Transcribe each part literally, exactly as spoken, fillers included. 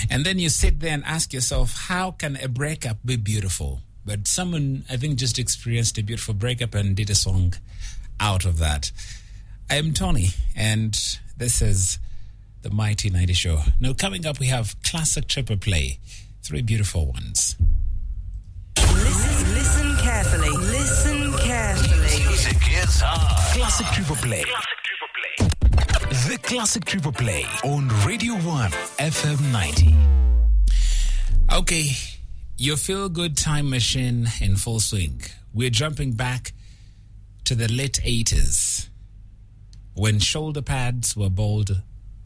And then you sit there and ask yourself, how can a breakup be beautiful? But someone, I think, just experienced a beautiful breakup and did a song out of that. I am Tony, and this is the Mighty ninety Show. Now, coming up, we have Classic Triple Play. Three beautiful ones. Listen, listen carefully. Listen carefully. Music is hard. Classic Triple Play. Classic Triple Play. The Classic Triple Play on Radio one F M ninety. Okay, your feel-good time machine in full swing. We're jumping back to the late eighties when shoulder pads were bold,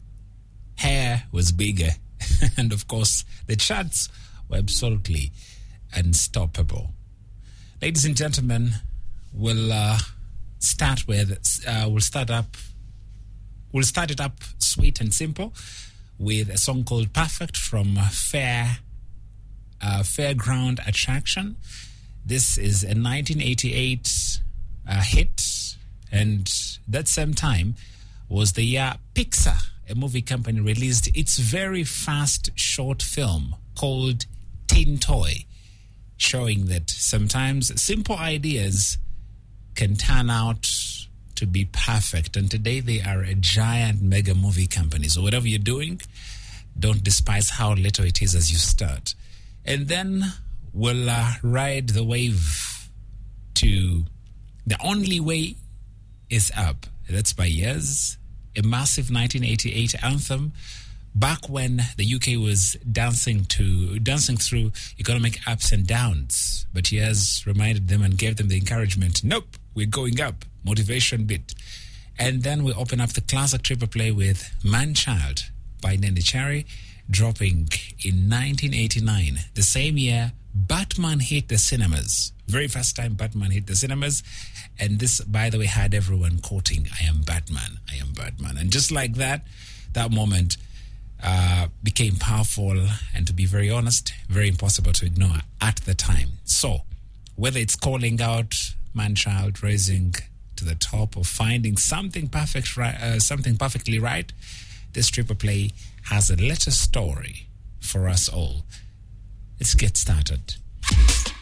hair was bigger, and of course, the charts were absolutely unstoppable. Ladies and gentlemen, we'll uh, start with uh, we'll start up we'll start it up sweet and simple with a song called "Perfect" from Fair uh, Fairground Attraction. This is a nineteen eighty-eight uh, hit, and that same time was the year Pixar, a movie company, released its very first short film called Teen Toy, showing that sometimes simple ideas can turn out to be perfect. And today they are a giant mega movie company. So whatever you're doing, don't despise how little it is as you start. And then we'll uh, ride the wave to The Only Way Is Up. That's by Yes, a massive nineteen eighty-eight anthem. Back when the U K was dancing to dancing through economic ups and downs, but he has reminded them and gave them the encouragement. Nope, we're going up. Motivation bit. And then we open up the Classic Triple Play with Man Child by Nene Cherry, dropping in nineteen eighty-nine. The same year, Batman hit the cinemas. Very first time Batman hit the cinemas. And this, by the way, had everyone quoting, I am Batman, I am Batman. And just like that, that moment Uh, became powerful and, to be very honest, very impossible to ignore at the time. So, whether it's calling out man-child, raising to the top, or finding something perfect, uh, something perfectly right, this triple play has a little story for us all. Let's get started.